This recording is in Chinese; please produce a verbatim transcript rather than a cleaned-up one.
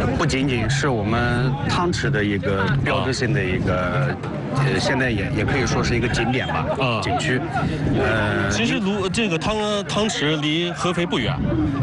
不仅仅是我们汤池的一个标志性的一个，呃，现在也也可以说是一个景点吧， 啊， 景区。呃， 其实卢这个汤汤池离合肥不远。